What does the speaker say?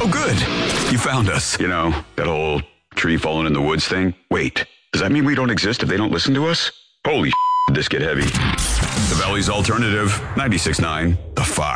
Oh, good. You found us. You know, that whole tree falling in the woods thing? Wait, does that mean we don't exist if they don't listen to us? Holy did this get heavy. The Valley's Alternative, 96.9, The Fox.